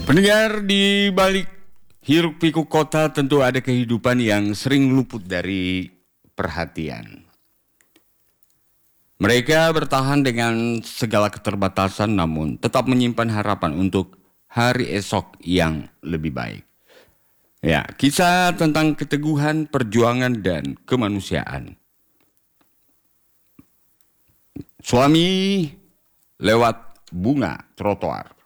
Pendengar, di balik hiruk pikuk kota tentu ada kehidupan yang sering luput dari perhatian. Mereka bertahan dengan segala keterbatasan namun tetap menyimpan harapan untuk hari esok yang lebih baik. Ya, kisah tentang keteguhan, perjuangan, dan kemanusiaan. Suami lewat bunga trotoar.